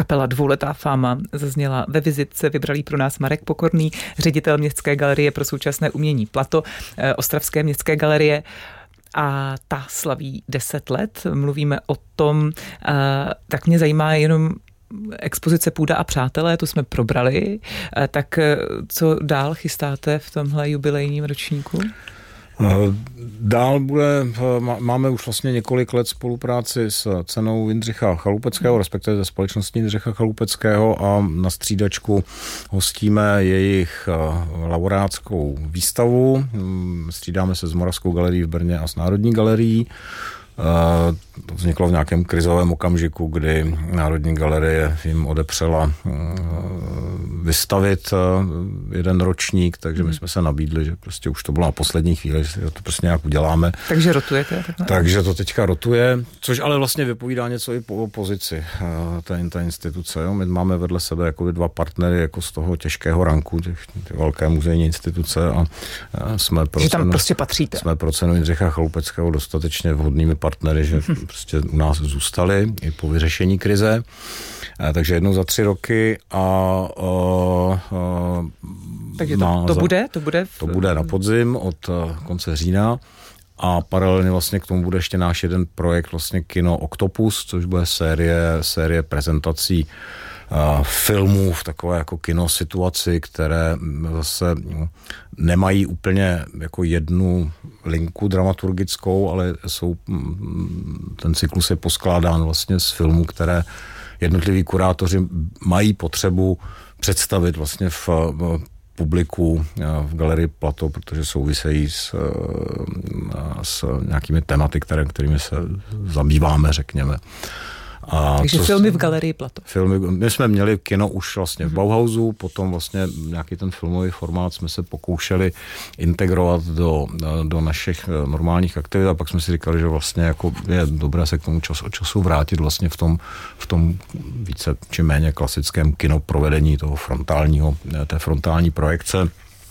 Kapela Dvouletá fáma zazněla ve vizitce, vybral jí pro nás Marek Pokorný, ředitel Městské galerie pro současné umění Plato, Ostravské městské galerie. A ta slaví 10 let. Mluvíme o tom, tak mě zajímá jenom expozice Půda a přátelé, tu jsme probrali. Tak co dál chystáte v tomhle jubilejním ročníku? Dál máme už vlastně několik let spolupráci s cenou Jindřicha Chalupeckého, respektive ze společností Jindřicha Chalupeckého, a na střídačku hostíme jejich laureátskou výstavu. Střídáme se s Moravskou galerií v Brně a s Národní galerií. To vzniklo v nějakém krizovém okamžiku, kdy Národní galerie jim odepřela vystavit jeden ročník, takže my jsme se nabídli, že prostě už to bylo na poslední chvíli, že to prostě nějak uděláme. Takže rotujete? Takže to teďka rotuje, což ale vlastně vypovídá něco i po pozici té instituce. Jo? My máme vedle sebe jako dva partnery jako z toho těžkého ranku, těch velké muzejní instituce, a jsme pro tam prostě patříte. Jsme pro cenu Jindřicha Chalupeckého dostatečně vhodnými partnery, že prostě u nás zůstali i po vyřešení krize. Takže jednou za 3 roky takže to bude na podzim od konce října, a paralelně vlastně k tomu bude ještě náš jeden projekt, vlastně Kino Oktopus, což bude série prezentací filmů v takové jako kinosituaci, které zase nemají úplně jako jednu linku dramaturgickou, ale ten cyklus je poskládán vlastně z filmů, které jednotliví kurátoři mají potřebu představit vlastně v publiku v galerii Plato, protože souvisejí s nějakými tématy, kterými se zabýváme, řekněme. Takže filmy v galerii Plato. My jsme měli kino už vlastně v Bauhausu, potom vlastně nějaký ten filmový formát jsme se pokoušeli integrovat do našich normálních aktivit, a pak jsme si říkali, že vlastně jako je dobré se k tomu čas od času vrátit vlastně v tom více či méně klasickém kinoprovedení té frontální projekce.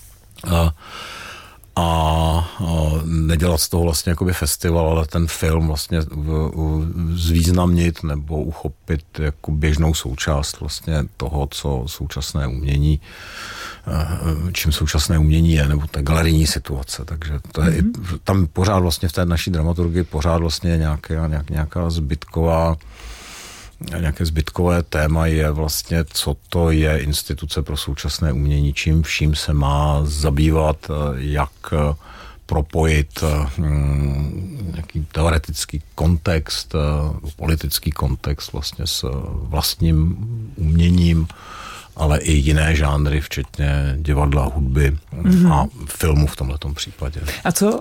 A nedělat z toho vlastně jakoby festival, ale ten film vlastně zvýznamnit nebo uchopit jako běžnou součást vlastně toho, co současné umění, čím současné umění je, nebo ta galerijní situace. Takže to je tam pořád vlastně v té naší dramaturgii pořád vlastně nějaké zbytkové téma je vlastně, co to je instituce pro současné umění, čím vším se má zabývat, jak propojit nějaký teoretický kontext, politický kontext vlastně s vlastním uměním, ale i jiné žánry, včetně divadla, hudby a filmu v tomhletom případě. A co